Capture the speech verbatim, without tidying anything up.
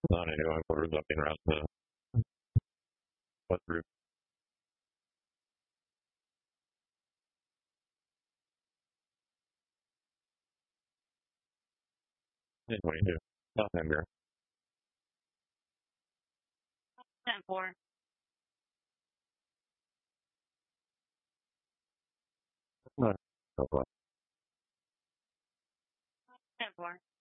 Not anyone quarters up in around the west roof. ten twenty-two. South End here. ten four. No. No. ten four.